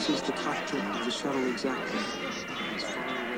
This is the cockpit of the shuttle exactly. As far away